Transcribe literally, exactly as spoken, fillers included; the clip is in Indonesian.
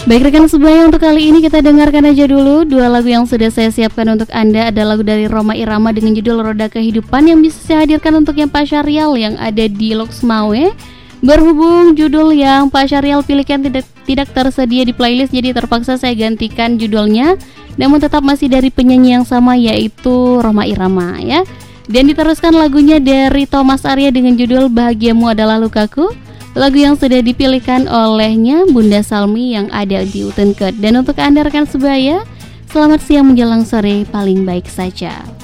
Baik rekan sebaya, untuk kali ini kita dengarkan aja dulu dua lagu yang sudah saya siapkan untuk Anda. Ada lagu dari Rhoma Irama dengan judul Roda Kehidupan yang bisa saya hadirkan untuk yang Pak Syarial yang ada di Loksmawe. Berhubung judul yang Pak Syarial pilihkan tidak, tidak tersedia di playlist, jadi terpaksa saya gantikan judulnya. Namun tetap masih dari penyanyi yang sama, yaitu Rhoma Irama ya. Dan diteruskan lagunya dari Thomas Arya dengan judul Bahagiamu Adalah Lukaku, lagu yang sudah dipilihkan olehnya Bunda Salmi yang ada di Utenket. Dan untuk Anda rekan sebaya, selamat siang menjelang sore paling baik saja.